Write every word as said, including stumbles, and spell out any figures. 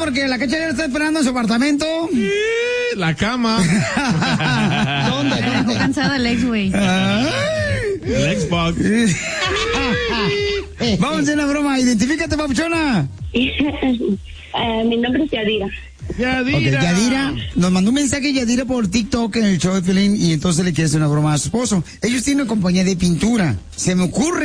porque la Cacha ya está esperando en su apartamento. La cama. ¿Dónde? Me dejó cansada el ex, güey. El Xbox. Vamos a hacer una broma. Identifícate, papuchona. Uh, mi nombre es Yadira. Yadira. Okay, Yadira, nos mandó un mensaje Yadira por TikTok en el show de Piolín y entonces le quiere hacer una broma a su esposo. Ellos tienen una compañía de pintura. Se me ocurre